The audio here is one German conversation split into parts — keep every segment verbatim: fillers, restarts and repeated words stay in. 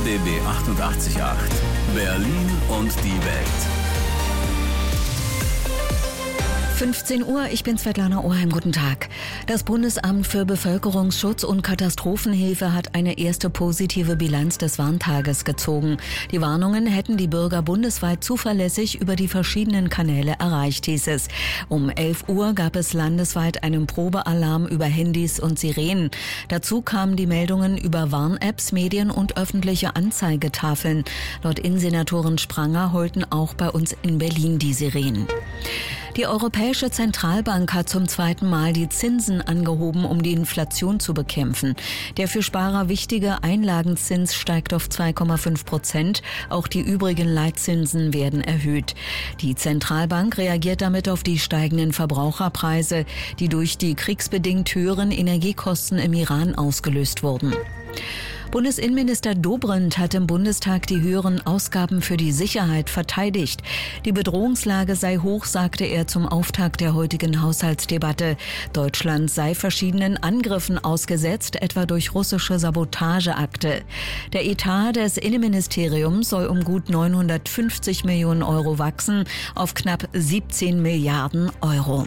B B achtundachtzig Komma acht. Berlin und die Welt. fünfzehn Uhr, ich bin Svetlana Oheim, guten Tag. Das Bundesamt für Bevölkerungsschutz und Katastrophenhilfe hat eine erste positive Bilanz des Warntages gezogen. Die Warnungen hätten die Bürger bundesweit zuverlässig über die verschiedenen Kanäle erreicht, hieß es. Um elf Uhr gab es landesweit einen Probealarm über Handys und Sirenen. Dazu kamen die Meldungen über Warn-Apps, Medien und öffentliche Anzeigetafeln. Laut Innensenatorin Spranger heulten auch bei uns in Berlin die Sirenen. Die Europäische Zentralbank hat zum zweiten Mal die Zinsen angehoben, um die Inflation zu bekämpfen. Der für Sparer wichtige Einlagenzins steigt auf zwei Komma fünf Prozent. Auch die übrigen Leitzinsen werden erhöht. Die Zentralbank reagiert damit auf die steigenden Verbraucherpreise, die durch die kriegsbedingt höheren Energiekosten im Iran ausgelöst wurden. Bundesinnenminister Dobrindt hat im Bundestag die höheren Ausgaben für die Sicherheit verteidigt. Die Bedrohungslage sei hoch, sagte er zum Auftakt der heutigen Haushaltsdebatte. Deutschland sei verschiedenen Angriffen ausgesetzt, etwa durch russische Sabotageakte. Der Etat des Innenministeriums soll um gut neunhundertfünfzig Millionen Euro wachsen auf knapp siebzehn Milliarden Euro.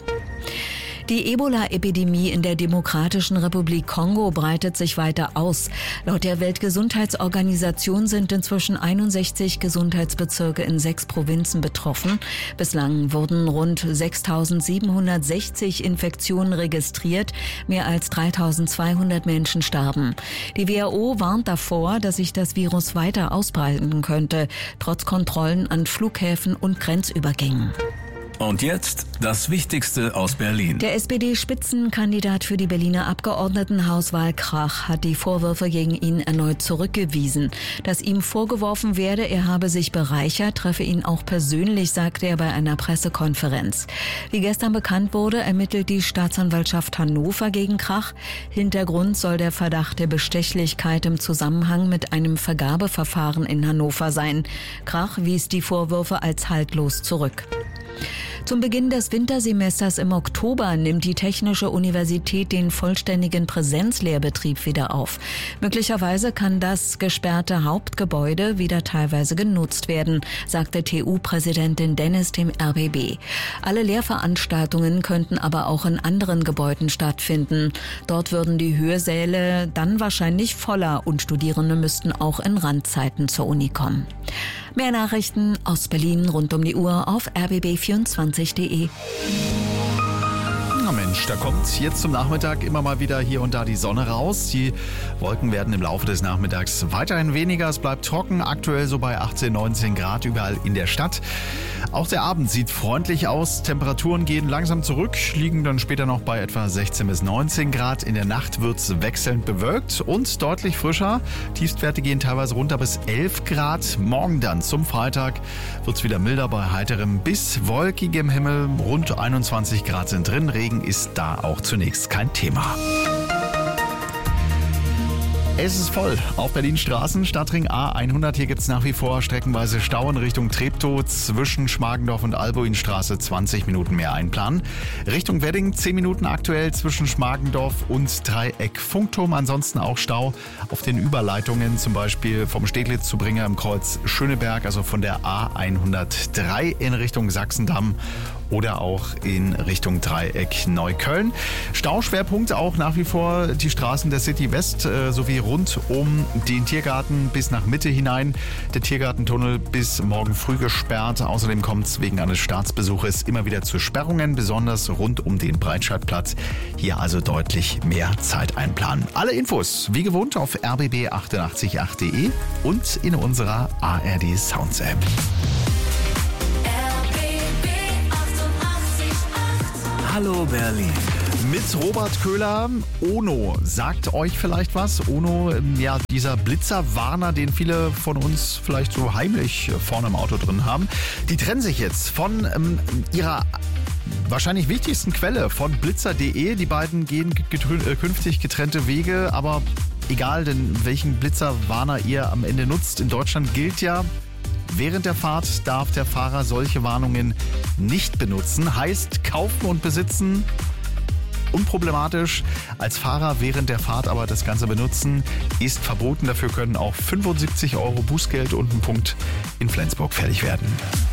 Die Ebola-Epidemie in der Demokratischen Republik Kongo breitet sich weiter aus. Laut der Weltgesundheitsorganisation sind inzwischen einundsechzig Gesundheitsbezirke in sechs Provinzen betroffen. Bislang wurden rund sechstausendsiebenhundertsechzig Infektionen registriert. Mehr als dreitausendzweihundert Menschen starben. Die W H O warnt davor, dass sich das Virus weiter ausbreiten könnte, trotz Kontrollen an Flughäfen und Grenzübergängen. Und jetzt das Wichtigste aus Berlin. Der S P D-Spitzenkandidat für die Berliner Abgeordnetenhauswahl Krach hat die Vorwürfe gegen ihn erneut zurückgewiesen. Dass ihm vorgeworfen werde, er habe sich bereichert, treffe ihn auch persönlich, sagte er bei einer Pressekonferenz. Wie gestern bekannt wurde, ermittelt die Staatsanwaltschaft Hannover gegen Krach. Hintergrund soll der Verdacht der Bestechlichkeit im Zusammenhang mit einem Vergabeverfahren in Hannover sein. Krach wies die Vorwürfe als haltlos zurück. Zum Beginn des Wintersemesters im Oktober nimmt die Technische Universität den vollständigen Präsenzlehrbetrieb wieder auf. Möglicherweise kann das gesperrte Hauptgebäude wieder teilweise genutzt werden, sagte T U-Präsidentin Dennis dem R B B. Alle Lehrveranstaltungen könnten aber auch in anderen Gebäuden stattfinden. Dort würden die Hörsäle dann wahrscheinlich voller und Studierende müssten auch in Randzeiten zur Uni kommen. Mehr Nachrichten aus Berlin rund um die Uhr auf r b b vierundzwanzig punkt d e. Na Mensch, da kommt jetzt zum Nachmittag immer mal wieder hier und da die Sonne raus. Die Wolken werden im Laufe des Nachmittags weiterhin weniger. Es bleibt trocken, aktuell so bei achtzehn, neunzehn Grad überall in der Stadt. Auch der Abend sieht freundlich aus. Temperaturen gehen langsam zurück, liegen dann später noch bei etwa sechzehn bis neunzehn Grad. In der Nacht wird es wechselnd bewölkt und deutlich frischer. Tiefstwerte gehen teilweise runter bis elf Grad. Morgen dann zum Freitag wird es wieder milder bei heiterem bis wolkigem Himmel. Rund einundzwanzig Grad sind drin. Regen ist da auch zunächst kein Thema. Es ist voll auf Berlin Straßen, Stadtring A hundert. Hier gibt es nach wie vor streckenweise Stau in Richtung Treptow zwischen Schmargendorf und Albuinstraße. zwanzig Minuten mehr einplanen. Richtung Wedding zehn Minuten aktuell zwischen Schmargendorf und Dreieck Funkturm. Ansonsten auch Stau auf den Überleitungen, zum Beispiel vom Steglitz zu Bringer im Kreuz Schöneberg, also von der A hundertdrei in Richtung Sachsendamm oder auch in Richtung Dreieck Neukölln. Stauschwerpunkt auch nach wie vor die Straßen der City West äh, sowie rund um den Tiergarten bis nach Mitte hinein. Der Tiergartentunnel bis morgen früh gesperrt. Außerdem kommt es wegen eines Staatsbesuches immer wieder zu Sperrungen, besonders rund um den Breitscheidplatz. Hier also deutlich mehr Zeit einplanen. Alle Infos wie gewohnt auf r b b achtundachtzig punkt acht punkt d e und in unserer A R D Sounds App. Hallo Berlin. Mit Robert Köhler. Ono sagt euch vielleicht was. Ono, ja, dieser Blitzerwarner, den viele von uns vielleicht so heimlich vorne im Auto drin haben. Die trennen sich jetzt von ähm, ihrer wahrscheinlich wichtigsten Quelle, von blitzer punkt d e. Die beiden gehen getrü- äh, künftig getrennte Wege, aber egal, denn welchen Blitzerwarner ihr am Ende nutzt, in Deutschland gilt ja, während der Fahrt darf der Fahrer solche Warnungen nicht benutzen. Heißt, kaufen und besitzen unproblematisch. Als Fahrer während der Fahrt aber das Ganze benutzen ist verboten. Dafür können auch fünfundsiebzig Euro Bußgeld und ein Punkt in Flensburg fällig werden.